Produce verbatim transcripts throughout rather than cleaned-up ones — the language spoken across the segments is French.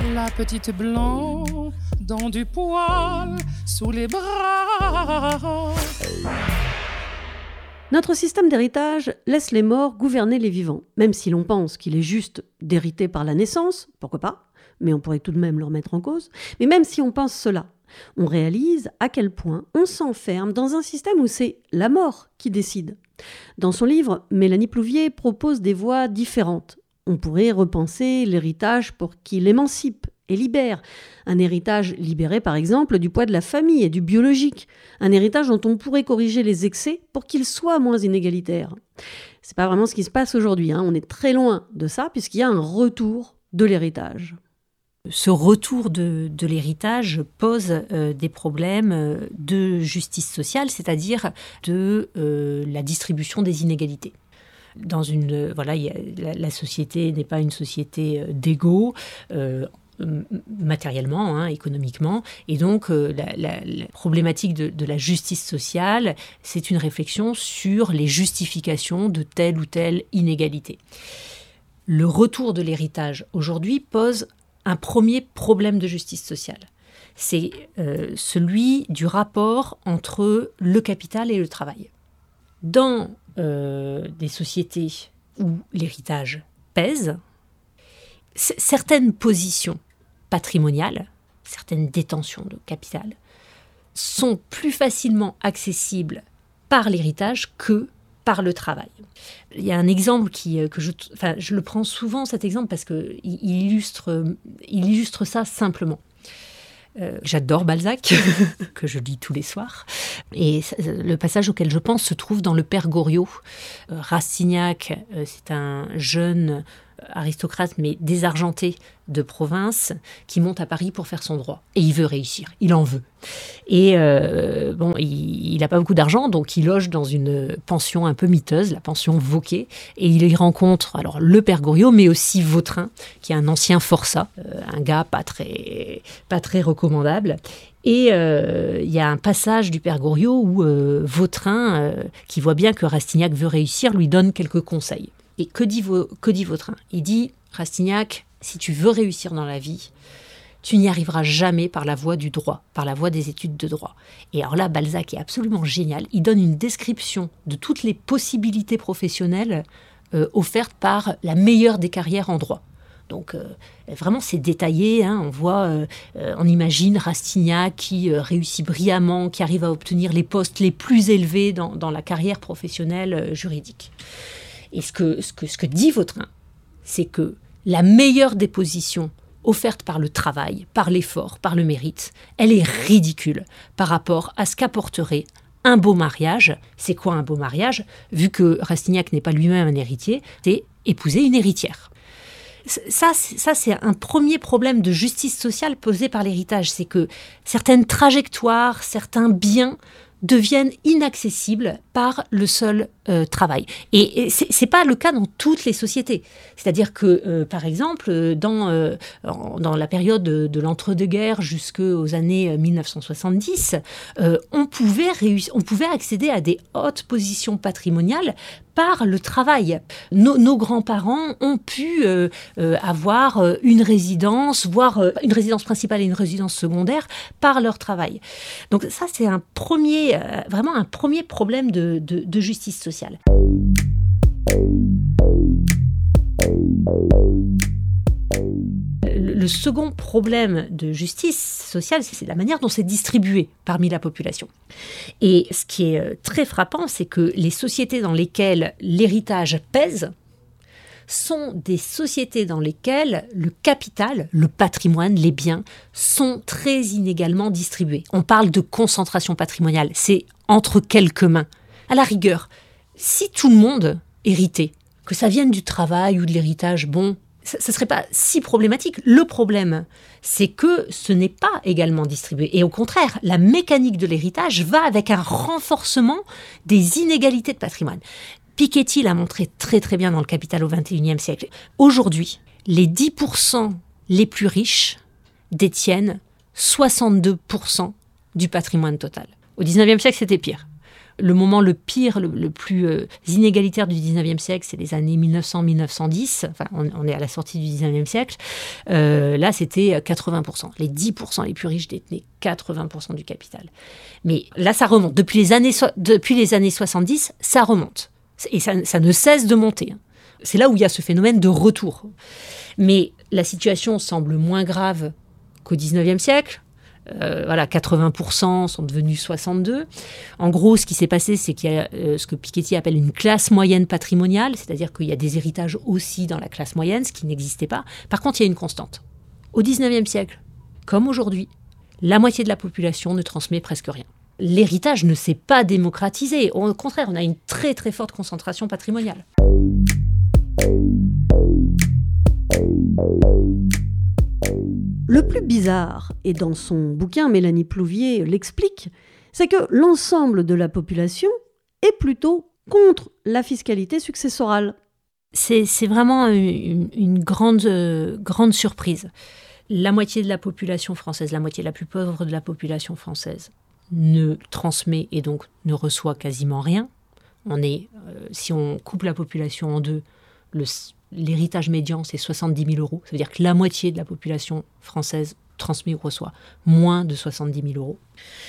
La petite blanc dans du poil sous les bras. Notre système d'héritage laisse les morts gouverner les vivants, même si l'on pense qu'il est juste d'hériter par la naissance, pourquoi pas, mais on pourrait tout de même le remettre en cause. Mais même si on pense cela, on réalise à quel point on s'enferme dans un système où c'est la mort qui décide. Dans son livre, Mélanie Plouvier propose des voies différentes. On pourrait repenser l'héritage pour qu'il émancipe et libère. Un héritage libéré, par exemple, du poids de la famille et du biologique. Un héritage dont on pourrait corriger les excès pour qu'il soit moins inégalitaire. C'est pas vraiment ce qui se passe aujourd'hui, hein. On est très loin de ça, puisqu'il y a un retour de l'héritage. Ce retour de, de l'héritage pose euh, des problèmes de justice sociale, c'est-à-dire de euh, la distribution des inégalités. Dans une, voilà, y a, la, la société n'est pas une société d'égaux, euh, matériellement, hein, économiquement. Et donc, euh, la, la, la problématique de, de la justice sociale, c'est une réflexion sur les justifications de telle ou telle inégalité. Le retour de l'héritage aujourd'hui pose un premier problème de justice sociale. C'est euh, celui du rapport entre le capital et le travail. Dans euh, des sociétés où l'héritage pèse, c- certaines positions patrimoniales, certaines détentions de capital, sont plus facilement accessibles par l'héritage que par le travail. Il y a un exemple qui, que je, enfin, je le prends souvent, cet exemple, parce qu'il il illustre, il illustre ça simplement. Euh, j'adore Balzac, que je lis tous les soirs. Et le passage auquel je pense se trouve dans Le Père Goriot. Euh, Rastignac, euh, c'est un jeune aristocrate, mais désargenté de province, qui monte à Paris pour faire son droit. Et il veut réussir, il en veut. Et euh, bon, il n'a pas beaucoup d'argent, donc il loge dans une pension un peu miteuse, la pension Vauquet, et il y rencontre alors le Père Goriot, mais aussi Vautrin, qui est un ancien forçat, euh, un gars pas très, pas très recommandable. Et euh, il y a un passage du Père Goriot où euh, Vautrin, euh, qui voit bien que Rastignac veut réussir, lui donne quelques conseils. Et que dit, que dit Vautrin ? Il dit, Rastignac, si tu veux réussir dans la vie, tu n'y arriveras jamais par la voie du droit, par la voie des études de droit. Et alors là, Balzac est absolument génial. Il donne une description de toutes les possibilités professionnelles euh, offertes par la meilleure des carrières en droit. Donc euh, vraiment, c'est détaillé. Hein. On voit, euh, euh, on imagine Rastignac qui euh, réussit brillamment, qui arrive à obtenir les postes les plus élevés dans, dans la carrière professionnelle euh, juridique. Et ce que, ce que, ce que dit Vautrin, c'est que la meilleure des positions offerte par le travail, par l'effort, par le mérite, elle est ridicule par rapport à ce qu'apporterait un beau mariage. C'est quoi un beau mariage ? Vu que Rastignac n'est pas lui-même un héritier, c'est épouser une héritière. Ça, ça, c'est un premier problème de justice sociale posé par l'héritage. C'est que certaines trajectoires, certains biens deviennent inaccessibles par le seul euh, travail. Et, et c'est, c'est pas le cas dans toutes les sociétés. C'est-à-dire que, euh, par exemple, dans, euh, dans la période de, de l'entre-deux-guerres jusqu'aux années mille neuf cent soixante-dix, euh, on pouvait réussir, on pouvait accéder à des hautes positions patrimoniales par le travail. Nos, nos grands-parents ont pu euh, euh, avoir une résidence, voire euh, une résidence principale et une résidence secondaire par leur travail. Donc ça, c'est un premier, euh, vraiment un premier problème de, de, de justice sociale. Le second problème de justice sociale, c'est la manière dont c'est distribué parmi la population. Et ce qui est très frappant, c'est que les sociétés dans lesquelles l'héritage pèse sont des sociétés dans lesquelles le capital, le patrimoine, les biens sont très inégalement distribués. On parle de concentration patrimoniale, c'est entre quelques mains. À la rigueur, si tout le monde héritait, que ça vienne du travail ou de l'héritage, bon, ce ne serait pas si problématique. Le problème, c'est que ce n'est pas également distribué. Et au contraire, la mécanique de l'héritage va avec un renforcement des inégalités de patrimoine. Piketty l'a montré très très bien dans le Capital au vingt et unième siècle. Aujourd'hui, les dix pour cent les plus riches détiennent soixante-deux pour cent du patrimoine total. Au dix-neuvième siècle, c'était pire. le moment le pire, le, le plus euh, inégalitaire du dix-neuvième siècle, c'est les années mille neuf cents à mille neuf cent dix. Enfin, on, on est à la sortie du dix-neuvième siècle. Euh, là, c'était quatre-vingts pour cent. Les dix pour cent les plus riches détenaient quatre-vingts pour cent du capital. Mais là, ça remonte. Depuis les années, so- depuis les années soixante-dix, ça remonte. Et ça, ça ne cesse de monter. C'est là où il y a ce phénomène de retour. Mais la situation semble moins grave qu'au dix-neuvième siècle. Euh, voilà, quatre-vingts pour cent sont devenus soixante-deux. En gros, ce qui s'est passé, c'est qu'il y a euh, ce que Piketty appelle une classe moyenne patrimoniale, c'est-à-dire qu'il y a des héritages aussi dans la classe moyenne, ce qui n'existait pas. Par contre, il y a une constante. Au dix-neuvième siècle, comme aujourd'hui, la moitié de la population ne transmet presque rien. L'héritage ne s'est pas démocratisé. Au contraire, on a une très très forte concentration patrimoniale. Le plus bizarre, et dans son bouquin, Mélanie Plouvier l'explique, c'est que l'ensemble de la population est plutôt contre la fiscalité successorale. C'est, c'est vraiment une, une grande, euh, grande surprise. La moitié de la population française, la moitié la plus pauvre de la population française, ne transmet et donc ne reçoit quasiment rien. On est, euh, si on coupe la population en deux, le l'héritage médian, c'est soixante-dix mille euros. Ça veut dire que la moitié de la population française transmet ou reçoit moins de soixante-dix mille euros,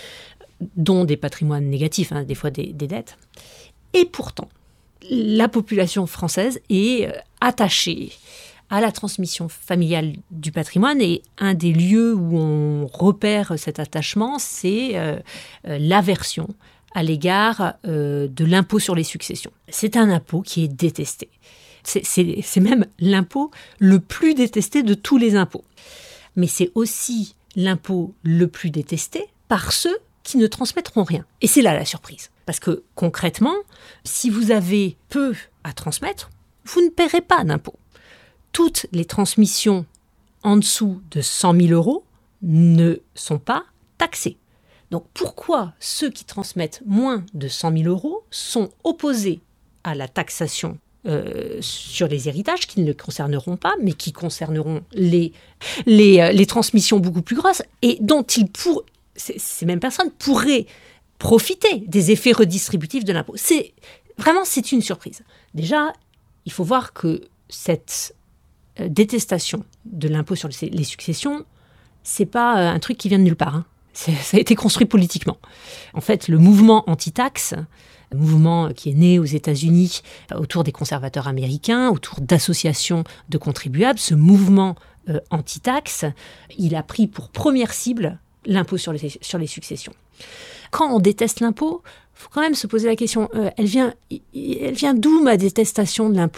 dont des patrimoines négatifs, hein, des fois des, des dettes. Et pourtant, la population française est attachée à la transmission familiale du patrimoine, et un des lieux où on repère cet attachement, c'est euh, l'aversion à l'égard euh, de l'impôt sur les successions. C'est un impôt qui est détesté. C'est, c'est, c'est même l'impôt le plus détesté de tous les impôts. Mais c'est aussi l'impôt le plus détesté par ceux qui ne transmettront rien. Et c'est là la surprise. Parce que concrètement, si vous avez peu à transmettre, vous ne paierez pas d'impôt. Toutes les transmissions en dessous de cent mille euros ne sont pas taxées. Donc pourquoi ceux qui transmettent moins de cent mille euros sont opposés à la taxation Euh, sur les héritages qui ne le concerneront pas, mais qui concerneront les, les, euh, les transmissions beaucoup plus grosses, et dont ils pour, ces, ces mêmes personnes pourraient profiter des effets redistributifs de l'impôt. C'est, vraiment, c'est une surprise. Déjà, il faut voir que cette euh, détestation de l'impôt sur les, les successions, c'est pas euh, un truc qui vient de nulle part. Hein. C'est, ça a été construit politiquement. En fait, le mouvement anti-taxe, un mouvement qui est né aux États-Unis autour des conservateurs américains, autour d'associations de contribuables. Ce mouvement euh, anti-taxe, il a pris pour première cible l'impôt sur les, sur les successions. Quand on déteste l'impôt, il faut quand même se poser la question, euh, elle vient, elle vient d'où ma détestation de l'impôt ?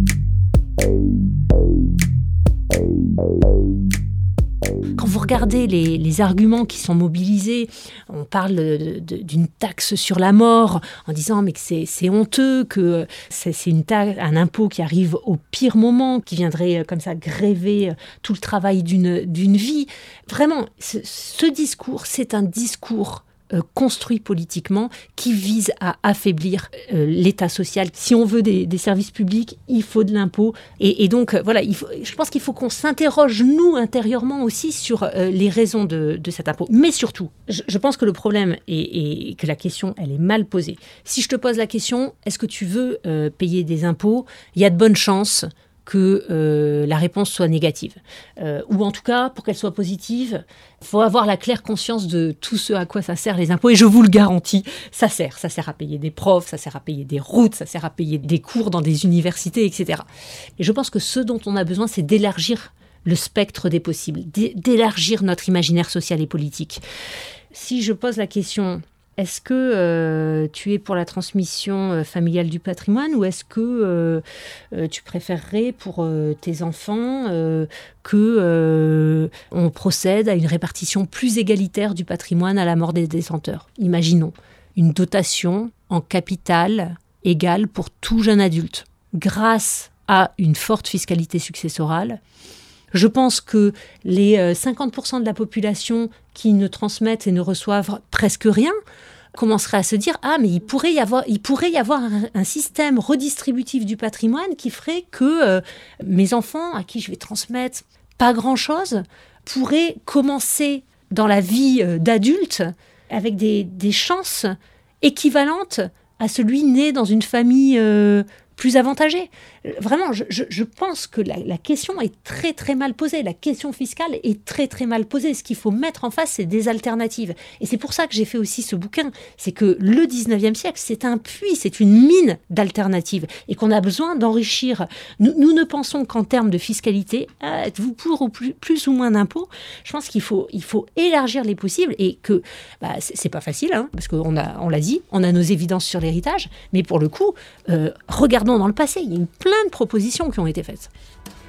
Quand vous regardez les, les arguments qui sont mobilisés, on parle de, de, d'une taxe sur la mort en disant mais que c'est, c'est honteux, que c'est, c'est une taxe, un impôt qui arrive au pire moment, qui viendrait comme ça gréver tout le travail d'une, d'une vie. Vraiment, ce, ce discours, c'est un discours Euh, construit politiquement, qui vise à affaiblir euh, l'État social. Si on veut des, des services publics, il faut de l'impôt. Et, et donc, euh, voilà, il faut, je pense qu'il faut qu'on s'interroge, nous, intérieurement aussi, sur euh, les raisons de, de cet impôt. Mais surtout, je, je pense que le problème est, est que la question, elle est mal posée. Si je te pose la question, est-ce que tu veux euh, payer des impôts ? Il y a de bonnes chances que euh, la réponse soit négative. Euh, ou en tout cas, pour qu'elle soit positive, il faut avoir la claire conscience de tout ce à quoi ça sert les impôts. Et je vous le garantis, ça sert. Ça sert à payer des profs, ça sert à payer des routes, ça sert à payer des cours dans des universités, et cetera. Et je pense que ce dont on a besoin, c'est d'élargir le spectre des possibles, d'élargir notre imaginaire social et politique. Si je pose la question... Est-ce que euh, tu es pour la transmission euh, familiale du patrimoine, ou est-ce que euh, euh, tu préférerais pour euh, tes enfants euh, que euh, on procède à une répartition plus égalitaire du patrimoine à la mort des détenteurs ? Imaginons une dotation en capital égale pour tout jeune adulte, grâce à une forte fiscalité successorale. Je pense que les cinquante pour cent de la population qui ne transmettent et ne reçoivent presque rien commenceraient à se dire « Ah, mais il pourrait y avoir, il pourrait y avoir un, un système redistributif du patrimoine qui ferait que euh, mes enfants, à qui je vais transmettre pas grand-chose, pourraient commencer dans la vie euh, d'adulte avec des, des chances équivalente à celui né dans une famille euh, plus avantagée. Vraiment, je, je, je pense que la, la question est très très mal posée. La question fiscale est très très mal posée. Ce qu'il faut mettre en face, c'est des alternatives. Et c'est pour ça que j'ai fait aussi ce bouquin. C'est que le dix-neuvième siècle, c'est un puits, c'est une mine d'alternatives. Et qu'on a besoin d'enrichir. Nous, nous ne pensons qu'en termes de fiscalité, euh, êtes-vous pour ou plus, plus ou moins d'impôts ? Je pense qu'il faut, il faut élargir les possibles et que bah, c'est, c'est pas facile, hein, parce qu'on a, on l'a dit, on a nos évidences sur l'héritage. Mais pour le coup, euh, regardons dans le passé. Il y a une plein de propositions qui ont été faites.